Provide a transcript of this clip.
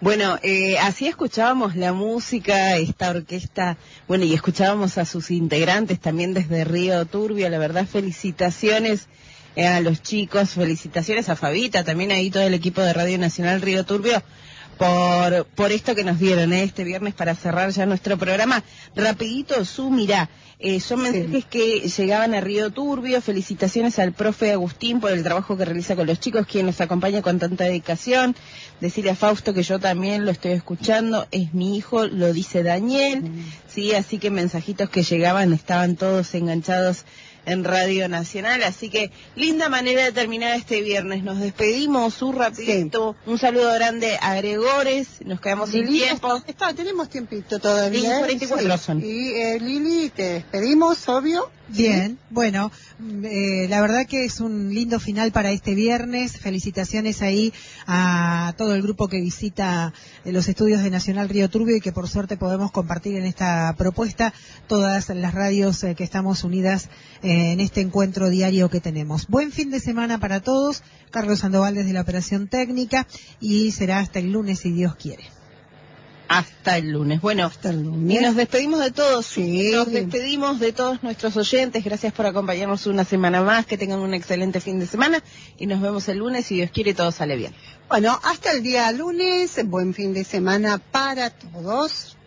Bueno, así escuchábamos la música, esta orquesta, bueno, y escuchábamos a sus integrantes también desde Río Turbio. La verdad, felicitaciones a los chicos, felicitaciones a Fabita, también ahí todo el equipo de Radio Nacional Río Turbio, por esto que nos dieron este viernes para cerrar ya nuestro programa. Rapidito, mirá, son mensajes que llegaban a Río Turbio. Felicitaciones al profe Agustín por el trabajo que realiza con los chicos, quien nos acompaña con tanta dedicación. Decirle a Fausto que yo también lo estoy escuchando, es mi hijo, lo dice Daniel. Sí, así que mensajitos que llegaban, estaban todos enganchados en Radio Nacional, así que linda manera de terminar este viernes. Nos despedimos un rapidito, un saludo grande a Gregores, nos quedamos sin tiempo. Tenemos tiempito todavía. 44 son. Y Lili, te despedimos, obvio. Bien, bueno, la verdad que es un lindo final para este viernes. Felicitaciones ahí a todo el grupo que visita los estudios de Nacional Río Turbio y que por suerte podemos compartir en esta propuesta todas las radios que estamos unidas en este encuentro diario que tenemos. Buen fin de semana para todos. Carlos Sandoval desde la operación técnica y será hasta el lunes si Dios quiere. Hasta el lunes. Bueno, hasta el lunes. Y nos despedimos de todos. Sí. Nos despedimos de todos nuestros oyentes. Gracias por acompañarnos una semana más. Que tengan un excelente fin de semana. Y nos vemos el lunes. Si Dios quiere, todo sale bien. Bueno, hasta el día lunes. Buen fin de semana para todos.